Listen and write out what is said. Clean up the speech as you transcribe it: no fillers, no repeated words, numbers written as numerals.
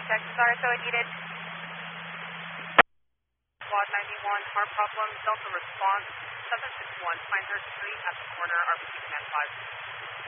check. Sorry, so I needed Squad 91, heart problem, Delta response, 761, Pinehurst Street at the corner, RPD command 5.